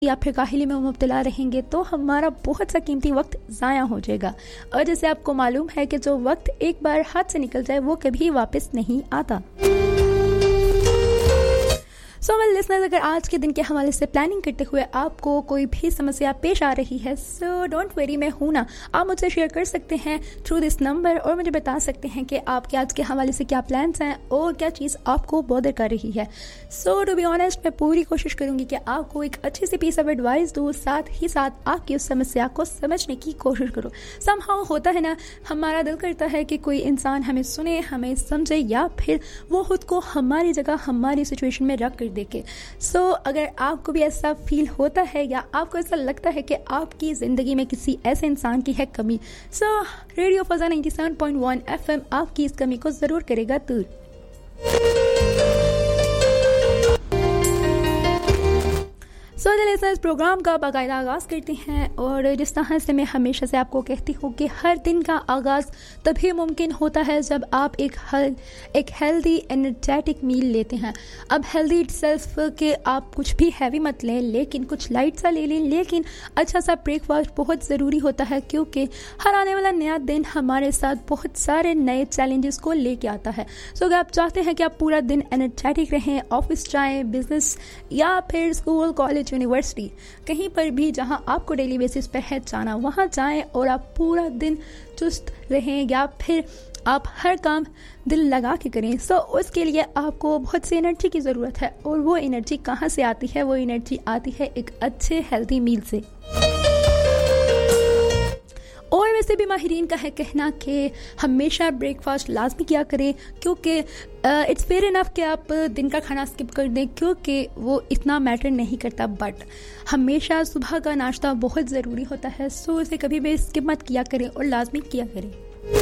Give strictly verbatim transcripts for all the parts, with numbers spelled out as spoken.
या फिर काहिली में मुब्तला रहेंगे तो हमारा बहुत सा कीमती वक्त ज़ाया हो जाएगा। और जैसे आपको मालूम है कि जो वक्त एक बार हाथ से निकल जाए वो कभी वापस नहीं आता। सो वेल लिसनर्स, अगर आज के दिन के हवाले से प्लानिंग करते हुए आपको कोई भी समस्या पेश आ रही है, सो डोंट वेरी, मैं हूं ना। आप मुझसे शेयर कर सकते हैं थ्रू दिस नंबर और मुझे बता सकते हैं कि आपके आज के हवाले से क्या प्लान्स हैं और क्या चीज़ आपको बॉदर कर रही है। सो टू बी ऑनेस्ट, मैं पूरी कोशिश करूंगी कि आपको एक अच्छी सी पीस ऑफ एडवाइस दूँ, साथ ही साथ आपकी उस समस्या को समझने की कोशिश करूँ। समहाउ होता है ना, हमारा दिल करता है कि कोई इंसान हमें सुने, हमें समझे, या फिर वो खुद को हमारी जगह हमारी सिचुएशन में रख कर देखे। सो so, अगर आपको भी ऐसा फील होता है या आपको ऐसा लगता है कि आपकी ज़िंदगी में किसी ऐसे इंसान की है कमी, सो so, radio फज़ा ninety seven point one FM आपकी इस कमी को ज़रूर करेगा दूर। सो so, इस प्रोग्राम का बाकायदा आगाज़ करते हैं और जिस तरह से मैं हमेशा से आपको कहती हूँ कि हर दिन का आगाज़ तभी मुमकिन होता है जब आप एक हल एक हेल्दी एनर्जेटिक मील लेते हैं। अब हेल्दी इटसेल्फ के आप कुछ भी हैवी मत लें, लेकिन कुछ लाइट सा ले लें, लेकिन अच्छा सा ब्रेकफास्ट बहुत ज़रूरी होता है, क्योंकि हर आने वाला नया दिन हमारे साथ बहुत सारे नए चैलेंजेस को लेके आता है। सो so, अगर आप चाहते हैं कि आप पूरा दिन एनर्जेटिक रहें, ऑफिस जाएँ, बिजनेस या फिर स्कूल, कॉलेज, यूनिवर्सिटी, कहीं पर भी जहां आपको डेली बेसिस पे है जाना, वहां जाएं और आप पूरा दिन चुस्त रहें या फिर आप हर काम दिल लगा के करें। सो so, उसके लिए आपको बहुत सी एनर्जी की ज़रूरत है। और वो एनर्जी कहाँ से आती है? वो एनर्जी आती है एक अच्छे हेल्दी मील से। और वैसे भी माहिरीन का है कहना कि हमेशा ब्रेकफास्ट लाजमी किया करें, क्योंकि इट्स फेयर इनफ कि आप दिन का खाना स्किप कर दें, क्योंकि वो इतना मैटर नहीं करता, बट हमेशा सुबह का नाश्ता बहुत ज़रूरी होता है। सो इसे कभी भी स्किप मत किया करें और लाजमी किया करें।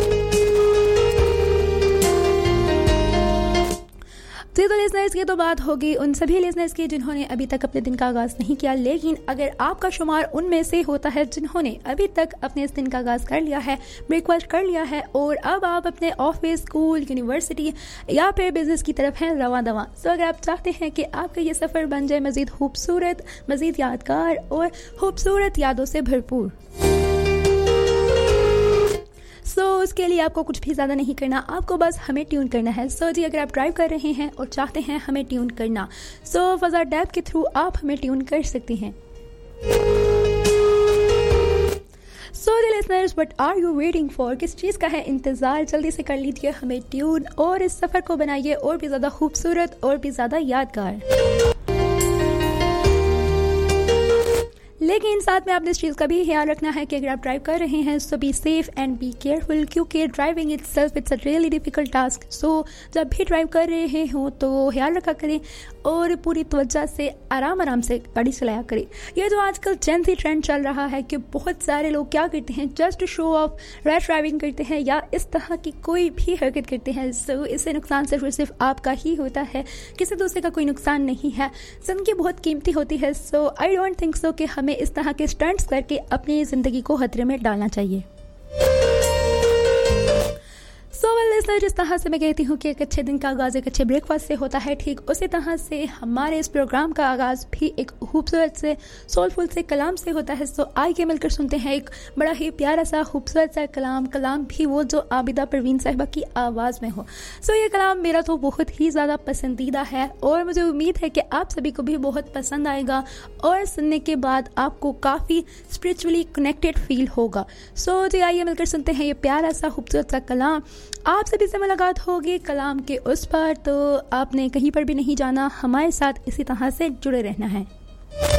तो लिसनर्स की तो बात होगी उन सभी लिसनर्स की जिन्होंने अभी तक अपने दिन का आगाज़ नहीं किया, लेकिन अगर आपका शुमार उनमें से होता है जिन्होंने अभी तक अपने इस दिन का आगाज़ कर लिया है, ब्रेकफास्ट कर लिया है और अब आप अपने ऑफिस, स्कूल, यूनिवर्सिटी या फिर बिजनेस की तरफ हैं रवां दवां। सो अगर आप चाहते हैं कि आपका ये सफ़र बन जाए मज़ीद खूबसूरत, मज़ीद यादगार और खूबसूरत यादों से भरपूर, सो so, उसके लिए आपको कुछ भी ज़्यादा नहीं करना, आपको बस हमें ट्यून करना है। सो so, जी, अगर आप ड्राइव कर रहे हैं और चाहते हैं हमें ट्यून करना, सो so, फज़ा टैब के थ्रू आप हमें ट्यून कर सकते हैं। So the listeners, what are you waiting for? किस चीज़ का है इंतज़ार? जल्दी से कर लीजिए हमें ट्यून और इस सफ़र को बनाइए और भी ज़्यादा खूबसूरत और भी ज़्यादा यादगार। लेकिन साथ में आपने इस चीज़ का भी ख्याल रखना है कि अगर आप ड्राइव कर रहे हैं सो be safe and be careful, क्योंकि driving itself it's a really difficult task. सो जब भी ड्राइव कर रहे हो तो ख्याल रखा करें और पूरी तवज्जो से आराम आराम से गाड़ी चलाया करें। ये जो आजकल जेन ज़ी ट्रेंड चल रहा है कि बहुत सारे लोग क्या करते हैं, just show off rash driving करते हैं या इस तरह की कोई भी हरकत करते हैं। सो इससे नुकसान सिर्फ और सिर्फ आपका ही होता है, किसी दूसरे का कोई नुकसान नहीं है। ज़िंदगी बहुत कीमती होती है। सो आई डोंट थिंक सो कि हमें इस तरह के स्टंट्स करके अपनी ज़िंदगी को खतरे में डालना चाहिए। सो वेल लिसनर, जिस तरह से मैं कहती हूँ कि एक अच्छे दिन का आगाज़ एक अच्छे ब्रेकफास्ट से होता है, ठीक उसी तरह से हमारे इस प्रोग्राम का आगाज़ भी एक खूबसूरत से सोलफुल से कलाम से होता है। सो आइए मिलकर सुनते हैं एक बड़ा ही प्यारा सा खूबसूरत सा कलाम, कलाम भी वो जो आबिदा परवीन साहिबा की आवाज़ में हो। सो ये कलाम मेरा तो बहुत ही ज़्यादा पसंदीदा है और मुझे उम्मीद है कि आप सभी को भी बहुत पसंद आएगा और सुनने के बाद आपको काफ़ी स्पिरिचुअली कनेक्टेड फील होगा। सो जी, आइए मिलकर सुनते हैं ये प्यारा सा खूबसूरत सा कलाम। आप सभी से मुलाकात होगी कलाम के उस पर, तो आपने कहीं पर भी नहीं जाना, हमारे साथ इसी तरह से जुड़े रहना है।